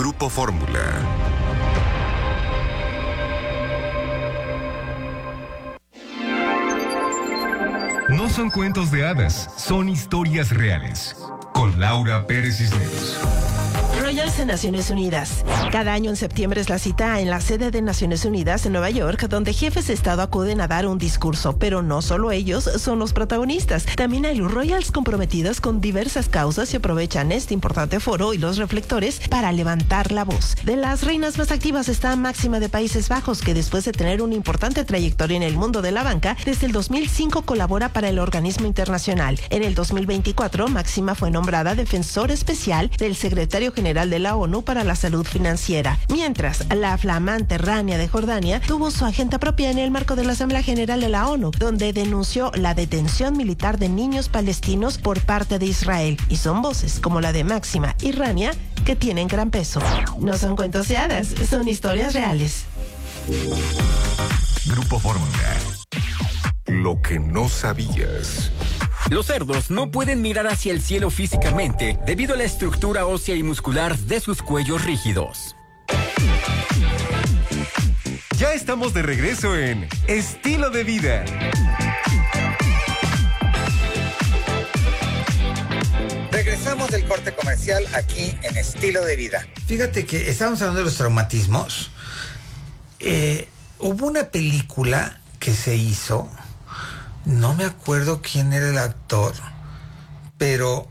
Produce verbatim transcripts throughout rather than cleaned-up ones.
Grupo Fórmula. No son cuentos de hadas, son historias reales. Con Laura Pérez Cisneros. Royals en Naciones Unidas. Cada año en septiembre es la cita en la sede de Naciones Unidas en Nueva York, donde jefes de Estado acuden a dar un discurso, pero no solo ellos son los protagonistas. También hay los Royals comprometidos con diversas causas y aprovechan este importante foro y los reflectores para levantar la voz. De las reinas más activas está Máxima de Países Bajos, que después de tener una importante trayectoria en el mundo de la banca, desde el dos mil cinco colabora para el organismo internacional. En el dos mil veinticuatro, Máxima fue nombrada defensor especial del secretario general de la ONU para la salud financiera, mientras la flamante Rania de Jordania tuvo su agenda propia en el marco de la Asamblea General de la ONU, donde denunció la detención militar de niños palestinos por parte de Israel, y son voces como la de Máxima y Rania que tienen gran peso. No son cuentos de hadas, son historias reales. Grupo Fórmula. Lo que no sabías. Los cerdos no pueden mirar hacia el cielo físicamente debido a la estructura ósea y muscular de sus cuellos rígidos. Ya estamos de regreso en Estilo de Vida. Regresamos del corte comercial aquí en Estilo de Vida. Fíjate que estábamos hablando de los traumatismos. Eh, hubo una película que se hizo, no me acuerdo quién era el actor, pero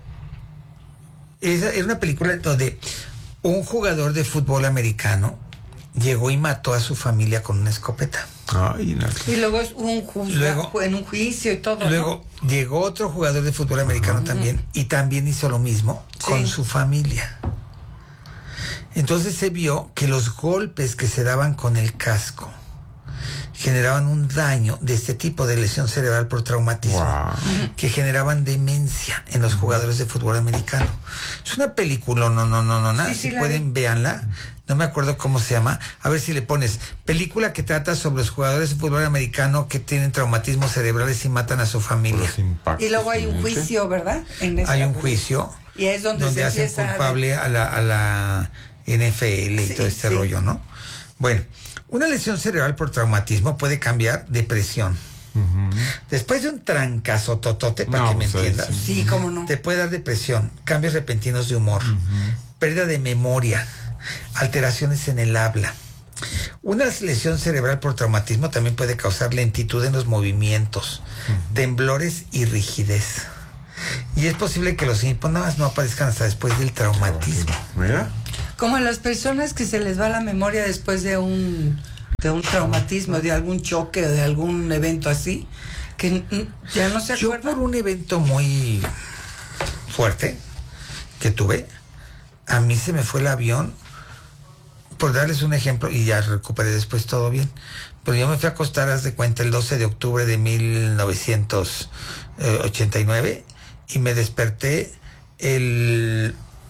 esa era una película donde un jugador de fútbol americano llegó y mató a su familia con una escopeta. Ay, no. Y luego es un juicio, luego, en un juicio y todo. Luego ¿no? llegó otro jugador de fútbol americano uh-huh. también, y también hizo lo mismo sí. con su familia. Entonces se vio que los golpes que se daban con el casco generaban un daño de este tipo de lesión cerebral por traumatismo, wow. que generaban demencia en los jugadores de fútbol americano. Es una película, no, no, no, no, nada. Sí, sí, si pueden, vi. véanla. No me acuerdo cómo se llama. A ver si le pones película que trata sobre los jugadores de fútbol americano que tienen traumatismos cerebrales y matan a su familia. Y luego hay un juicio, ¿verdad? En hay un juicio. Y es donde, donde se hacen culpable a, a, la, a la N F L y sí, todo este sí. rollo, ¿no? Bueno. Una lesión cerebral por traumatismo puede cambiar depresión. Uh-huh. Después de un trancazo totote, para no, que me pues entiendas. Sí, sí, cómo no. Te puede dar depresión, cambios repentinos de humor, uh-huh. pérdida de memoria, alteraciones en el habla. Una lesión cerebral por traumatismo también puede causar lentitud en los movimientos, uh-huh. temblores y rigidez. Y es posible que los síntomas no aparezcan hasta después del traumatismo. Mira. Como a las personas que se les va la memoria después de un de un traumatismo, de algún choque o de algún evento así, que ya no se acuerdan. Yo por un evento muy fuerte que tuve, a mí se me fue el avión, por darles un ejemplo, y ya recuperé después todo bien, pero yo me fui a acostar, haz de cuenta, el doce de octubre de mil novecientos ochenta y nueve y me desperté el...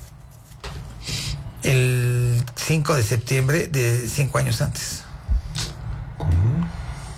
el cinco de septiembre de cinco años antes. ¿Cómo?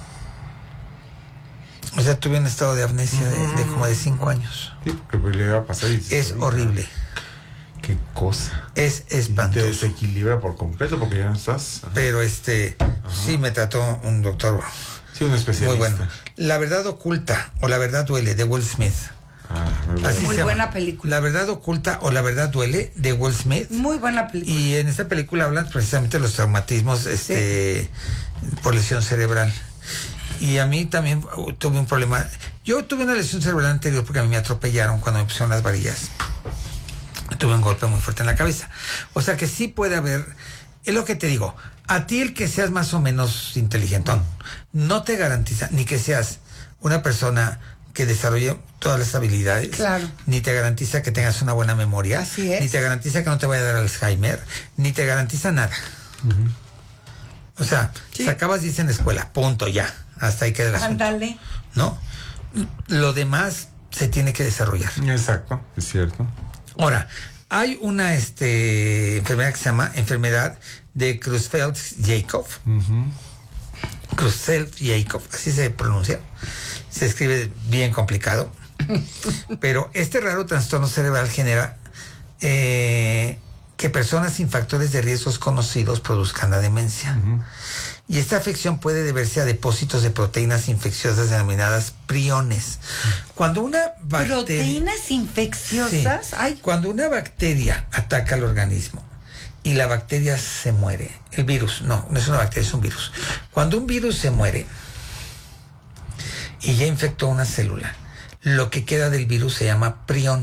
O sea, tuve un estado de amnesia de, de como de cinco años. Sí, porque le iba a pasar y es horrible. Qué cosa. Es espantoso. Y te desequilibra por completo porque ya no estás. Ajá. Pero este, ajá. sí me trató un doctor. Sí, un especialista. Muy bueno. La verdad oculta o La verdad duele, de Will Smith. Ah, muy, Así muy buena película. La verdad oculta o La verdad duele, de Will Smith. Muy buena película. Y en esta película hablan precisamente de los traumatismos este, sí. por lesión cerebral. Y a mí también uh, tuve un problema. Yo tuve una lesión cerebral anterior porque a mí me atropellaron cuando me pusieron las varillas. Tuve un golpe muy fuerte en la cabeza. O sea que sí puede haber, es lo que te digo, a ti el que seas más o menos inteligentón, no te garantiza ni que seas una persona que desarrolle todas las habilidades, claro. ni te garantiza que tengas una buena memoria, Así es. ni te garantiza que no te vaya a dar Alzheimer, ni te garantiza nada. Uh-huh. O sea, sí. sacabas diez en la escuela, punto, ya, hasta ahí queda el asunto. Ándale. ¿No? Lo demás se tiene que desarrollar. Exacto, es cierto. Ahora, hay una este, enfermedad que se llama enfermedad de Creutzfeldt-Jakob. Uh-huh. Creutzfeldt-Jakob, así se pronuncia. Se escribe bien complicado. Pero este raro trastorno cerebral genera eh, que personas sin factores de riesgos conocidos produzcan la demencia. Uh-huh. Y esta afección puede deberse a depósitos de proteínas infecciosas denominadas priones. Cuando una bacteria... ¿Proteínas infecciosas? Sí, Ay. Cuando una bacteria ataca al organismo y la bacteria se muere, el virus, no, no es una bacteria, es un virus. Cuando un virus se muere y ya infectó una célula, lo que queda del virus se llama prión.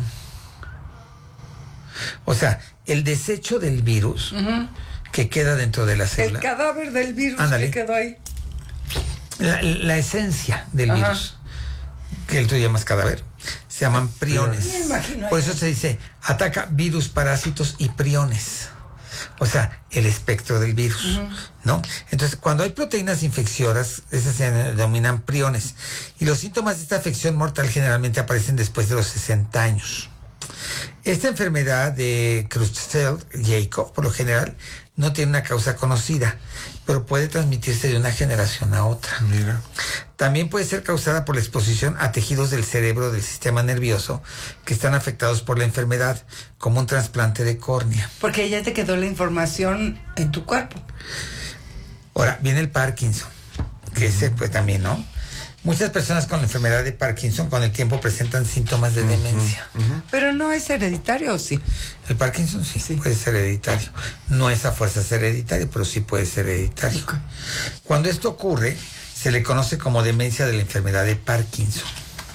O sea, el desecho del virus... Uh-huh. que queda dentro de la célula. El cadáver del virus. Ándale. Que quedó ahí. La, la esencia del Ajá. virus, que tú llamas cadáver, se llaman priones. Me imagino. Por eso se dice, ataca virus, parásitos y priones. O sea, el espectro del virus, uh-huh. ¿no? Entonces, cuando hay proteínas infecciosas, esas se denominan priones. Y los síntomas de esta afección mortal generalmente aparecen después de los sesenta años. Esta enfermedad de Creutzfeldt-Jakob, por lo general, no tiene una causa conocida, pero puede transmitirse de una generación a otra. Mira. También puede ser causada por la exposición a tejidos del cerebro del sistema nervioso que están afectados por la enfermedad, como un trasplante de córnea. Porque ya te quedó la información en tu cuerpo. Ahora, viene el Parkinson, que ese pues también, ¿no? Muchas personas con la enfermedad de Parkinson con el tiempo presentan síntomas de uh-huh, demencia. Uh-huh. Pero no es hereditario, ¿o sí? El Parkinson sí, sí, puede ser hereditario. No es a fuerzas hereditario, pero sí puede ser hereditario. Okay. Cuando esto ocurre, se le conoce como demencia de la enfermedad de Parkinson.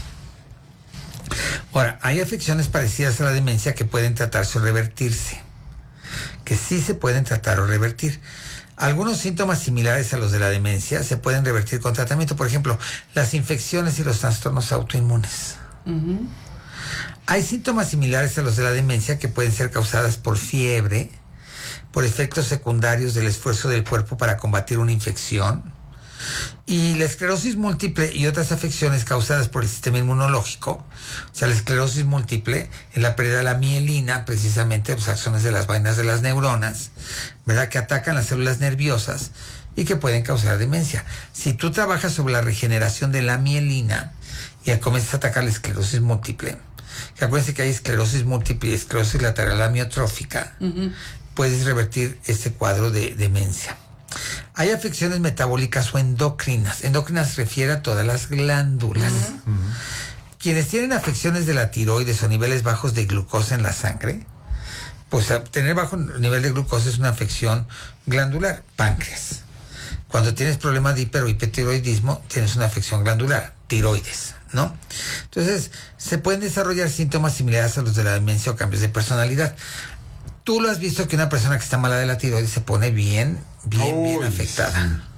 Ahora, hay afecciones parecidas a la demencia que pueden tratarse o revertirse. Que sí se pueden tratar o revertir. Algunos síntomas similares a los de la demencia se pueden revertir con tratamiento. Por ejemplo, las infecciones y los trastornos autoinmunes. Uh-huh. Hay síntomas similares a los de la demencia que pueden ser causadas por fiebre, por efectos secundarios del esfuerzo del cuerpo para combatir una infección. Y la esclerosis múltiple y otras afecciones causadas por el sistema inmunológico, o sea, la esclerosis múltiple es la pérdida de la mielina, precisamente los axones de las vainas de las neuronas, ¿verdad? Que atacan las células nerviosas y que pueden causar demencia. Si tú trabajas sobre la regeneración de la mielina y comienzas a atacar la esclerosis múltiple, que acuérdense que hay esclerosis múltiple y esclerosis lateral amiotrófica, uh-huh. puedes revertir este cuadro de demencia. Hay afecciones metabólicas o endocrinas. Endocrinas se refiere a todas las glándulas. Uh-huh. Quienes tienen afecciones de la tiroides o niveles bajos de glucosa en la sangre, pues tener bajo nivel de glucosa es una afección glandular, páncreas. Cuando tienes problemas de hiper o hipertiroidismo, tienes una afección glandular, tiroides, ¿no? Entonces, se pueden desarrollar síntomas similares a los de la demencia o cambios de personalidad. Tú lo has visto que una persona que está mala de la tiroides se pone bien, bien, oh, bien afectada.